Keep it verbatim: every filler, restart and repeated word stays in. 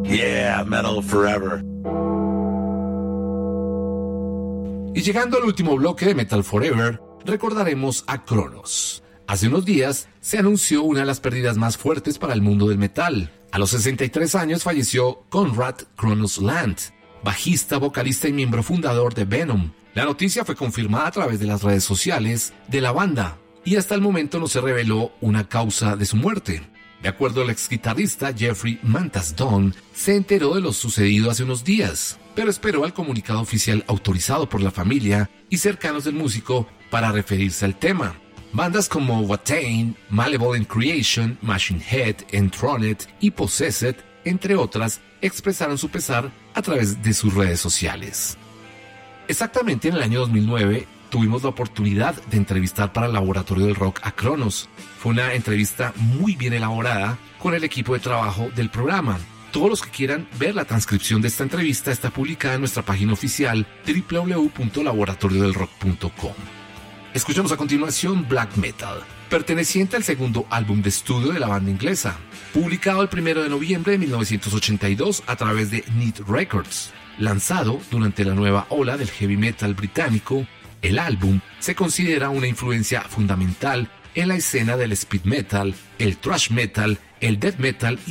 Yeah, metal forever. Y llegando al último bloque de Metal Forever, recordaremos a Cronos. Hace unos días se anunció una de las pérdidas más fuertes para el mundo del metal. A los sesenta y tres años falleció Conrad Kronos Land, bajista, vocalista y miembro fundador de Venom. La noticia fue confirmada a través de las redes sociales de la banda y hasta el momento no se reveló una causa de su muerte. De acuerdo al ex guitarrista Jeffrey Mantas Dawn, se enteró de lo sucedido hace unos días, pero esperó al comunicado oficial autorizado por la familia y cercanos del músico para referirse al tema. Bandas como Watain, Malevolent Creation, Machine Head, Enthroned y Possessed, entre otras, expresaron su pesar a través de sus redes sociales. Exactamente en el año dos mil nueve, tuvimos la oportunidad de entrevistar para el Laboratorio del Rock a Cronos. Fue una entrevista muy bien elaborada con el equipo de trabajo del programa. Todos los que quieran ver la transcripción de esta entrevista está publicada en nuestra página oficial doble u doble u doble u punto laboratorio del rock punto com. Escuchamos a continuación Black Metal, perteneciente al segundo álbum de estudio de la banda inglesa, publicado el primero de noviembre de mil novecientos ochenta y dos a través de Neat Records. Lanzado durante la nueva ola del heavy metal británico, el álbum se considera una influencia fundamental en la escena del speed metal, el thrash metal, el death metal